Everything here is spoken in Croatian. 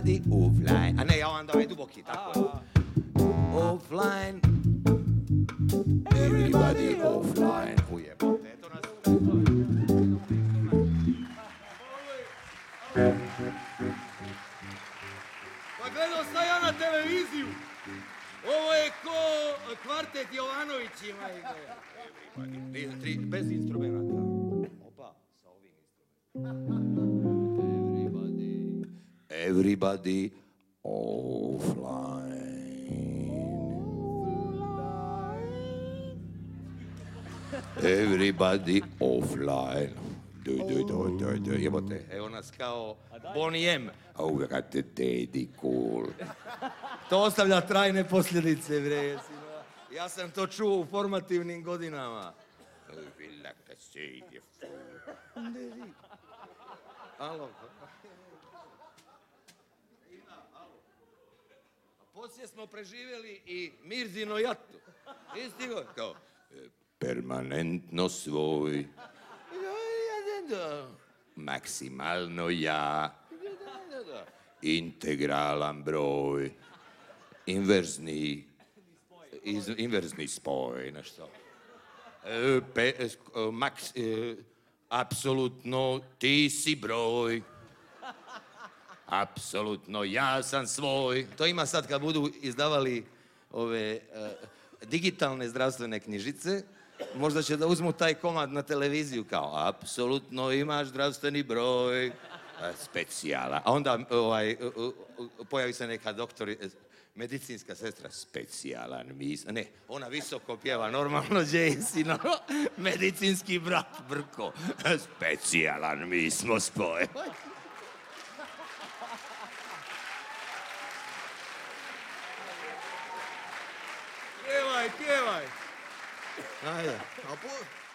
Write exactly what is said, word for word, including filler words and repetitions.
Everybody offline. A ne, ja vam davaj duboki, tako. Offline. Everybody offline. Ujebate, eto nas. Pa gledao sam ja na televiziju. Ovo je ko kvartet Jovanovićima. Everybody, tri, bez instrumenta. Opa, sa ovim instrumentom. Everybody offline. Everybody offline. Du, du, du, du, du. Jebote, evo nas kao Bonnie M. Oh, we got the daddy cool. To ostavlja trajne posljedice, bre. Ja sam to čuo u formativnim godinama. Alo. Poslije smo preživjeli i Mirzino jatu. Isti god, kao, Permanentno svoj. Maksimalno ja. Integralan broj. Inverzni. Iz, inverzni spoj, nešto. E, pe, e, maks, e, apsolutno ti si broj. Apsolutno ja sam svoj. To ima sad kad budu izdavali ove uh, digitalne zdravstvene knjižice, možda će da uzmu taj komad na televiziju kao apsolutno imaš zdravstveni broj, uh, specijala. A onda ovaj, uh, uh, pojavi se neka doktor, uh, medicinska sestra, specijalan mis... Ne, ona visoko pjeva, normalno Jayce, no, medicinski brat Brko, specijalan mi smo spoj. pjevaj, pjevaj. Ajde, a po...